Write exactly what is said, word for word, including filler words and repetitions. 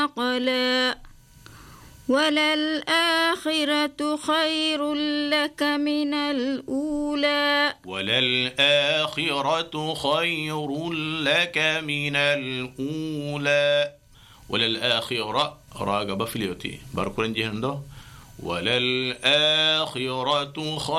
قلا وللآخرة خير لك من الأولى وللآخرة خير لك من الأولى وللآخرة راقب فليوتي باركولن جهندو وللآخرة خير